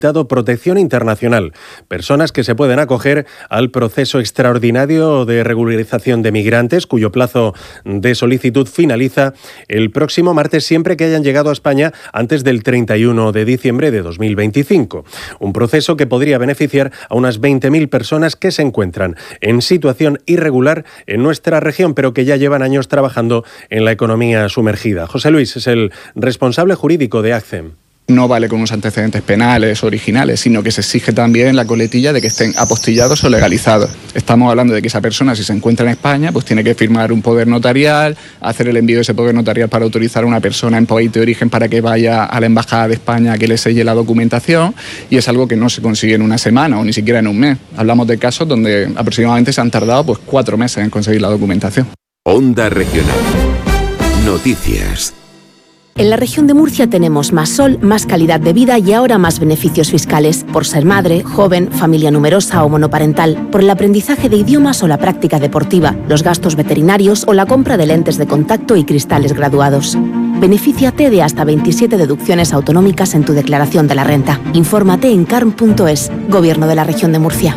protección internacional, personas que se pueden acoger al proceso extraordinario de regularización de migrantes, cuyo plazo de solicitud finaliza el próximo martes, siempre que hayan llegado a España antes del 31 de diciembre de 2025. Un proceso que podría beneficiar a unas 20.000 personas que se encuentran en situación irregular en nuestra región, pero que ya llevan años trabajando en la economía sumergida. José Luis es el responsable jurídico de ACCEM. No vale con unos antecedentes penales originales, sino que se exige también la coletilla de que estén apostillados o legalizados. Estamos hablando de que esa persona, si se encuentra en España, pues tiene que firmar un poder notarial, hacer el envío de ese poder notarial para autorizar a una persona en país de origen para que vaya a la Embajada de España a que le selle la documentación, y es algo que no se consigue en una semana o ni siquiera en un mes. Hablamos de casos donde aproximadamente se han tardado 4 meses en conseguir la documentación. Onda Regional. Noticias. En la región de Murcia tenemos más sol, más calidad de vida y ahora más beneficios fiscales por ser madre, joven, familia numerosa o monoparental, por el aprendizaje de idiomas o la práctica deportiva, los gastos veterinarios o la compra de lentes de contacto y cristales graduados. Benefíciate de hasta 27 deducciones autonómicas en tu declaración de la renta. Infórmate en carm.es, Gobierno de la Región de Murcia.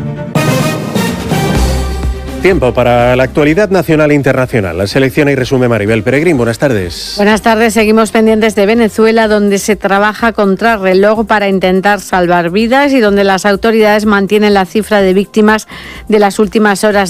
Tiempo para la actualidad nacional e internacional. La selección y resume Maribel Peregrín. Buenas tardes. Buenas tardes. Seguimos pendientes de Venezuela, donde se trabaja contrarreloj para intentar salvar vidas y donde las autoridades mantienen la cifra de víctimas de las últimas horas: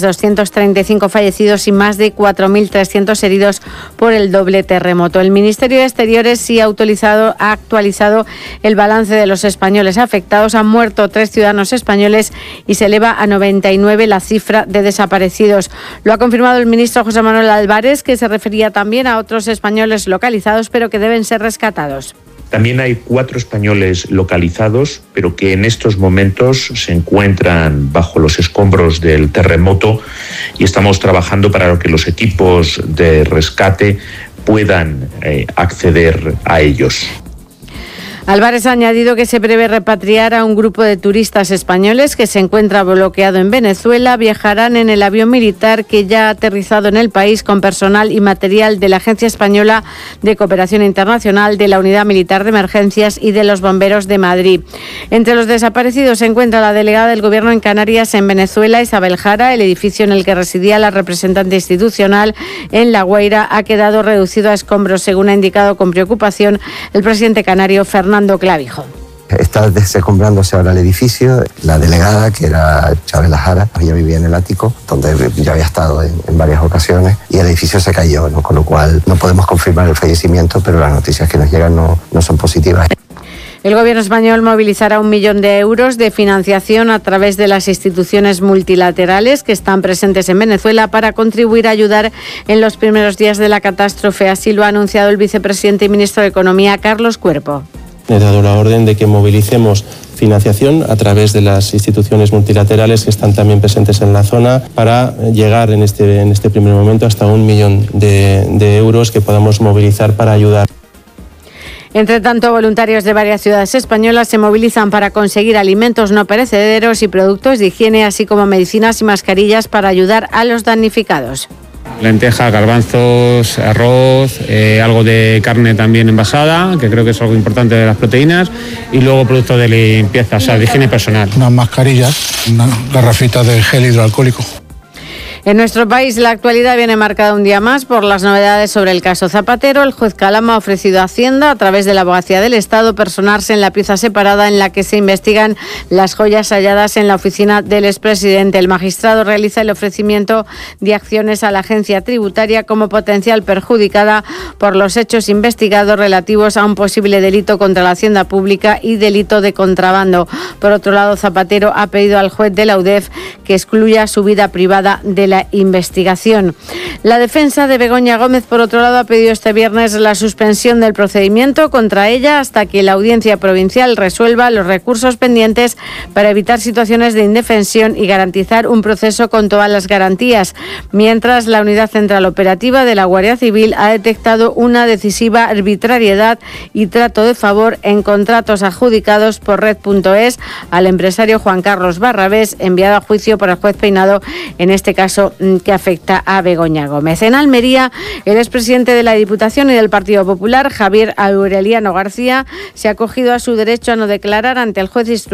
235 fallecidos y más de 4.300 heridos por el doble terremoto. El Ministerio de Exteriores sí ha actualizado el balance de los españoles afectados. Han muerto 3 ciudadanos españoles y se eleva a 99 la cifra de desaparecidos. Lo ha confirmado el ministro José Manuel Álvarez, que se refería también a otros españoles localizados, pero que deben ser rescatados. También hay 4 españoles localizados, pero que en estos momentos se encuentran bajo los escombros del terremoto, y estamos trabajando para que los equipos de rescate puedan acceder a ellos. Álvarez ha añadido que se prevé repatriar a un grupo de turistas españoles que se encuentra bloqueado en Venezuela. Viajarán en el avión militar que ya ha aterrizado en el país con personal y material de la Agencia Española de Cooperación Internacional, de la Unidad Militar de Emergencias y de los Bomberos de Madrid. Entre los desaparecidos se encuentra la delegada del Gobierno en Canarias en Venezuela, Isabel Jara. El edificio en el que residía la representante institucional en La Guaira ha quedado reducido a escombros, según ha indicado con preocupación el presidente canario Fernando Clavijo. Está desencumbrándose ahora el edificio. La delegada, que era Isabel Jara, ella vivía en el ático, donde ya había estado en varias ocasiones, y el edificio se cayó, ¿no? Con lo cual no podemos confirmar el fallecimiento, pero las noticias que nos llegan no son positivas. El Gobierno español movilizará 1 millón de euros de financiación a través de las instituciones multilaterales que están presentes en Venezuela para contribuir a ayudar en los primeros días de la catástrofe. Así lo ha anunciado el vicepresidente y ministro de Economía, Carlos Cuerpo. He dado la orden de que movilicemos financiación a través de las instituciones multilaterales que están también presentes en la zona para llegar en este primer momento hasta 1 millón de euros que podamos movilizar para ayudar. Entre tanto, voluntarios de varias ciudades españolas se movilizan para conseguir alimentos no perecederos y productos de higiene, así como medicinas y mascarillas para ayudar a los damnificados. Lentejas, garbanzos, arroz, algo de carne también envasada, que creo que es algo importante de las proteínas, y luego productos de limpieza, o sea, de higiene personal. Unas mascarillas, una garrafita de gel hidroalcohólico. En nuestro país, la actualidad viene marcada un día más por las novedades sobre el caso Zapatero. El juez Calama ha ofrecido a Hacienda, a través de la Abogacía del Estado, personarse en la pieza separada en la que se investigan las joyas halladas en la oficina del expresidente. El magistrado realiza el ofrecimiento de acciones a la agencia tributaria como potencial perjudicada por los hechos investigados relativos a un posible delito contra la hacienda pública y delito de contrabando. Por otro lado, Zapatero ha pedido al juez de la UDEF que excluya su vida privada de la investigación. La defensa de Begoña Gómez, por otro lado, ha pedido este viernes la suspensión del procedimiento contra ella hasta que la Audiencia Provincial resuelva los recursos pendientes para evitar situaciones de indefensión y garantizar un proceso con todas las garantías. Mientras, la Unidad Central Operativa de la Guardia Civil ha detectado una decisiva arbitrariedad y trato de favor en contratos adjudicados por Red.es al empresario Juan Carlos Barrabés, enviado a juicio por el juez Peinado, en este caso caso que afecta a Begoña Gómez. En Almería, el expresidente de la Diputación y del Partido Popular, Javier Aureliano García, se ha acogido a su derecho a no declarar ante el juez